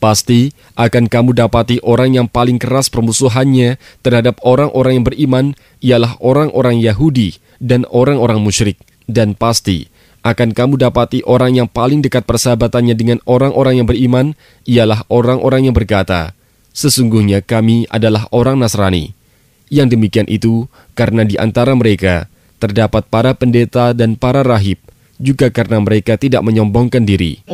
Pasti akan kamu dapati orang yang paling keras permusuhannya terhadap orang-orang yang beriman ialah orang-orang Yahudi dan orang-orang musyrik. Dan pasti akan kamu dapati orang yang paling dekat persahabatannya dengan orang-orang yang beriman ialah orang-orang yang berkata, sesungguhnya kami adalah orang Nasrani. Yang demikian itu karena di antara mereka terdapat para pendeta dan para rahib, juga karena mereka tidak menyombongkan diri.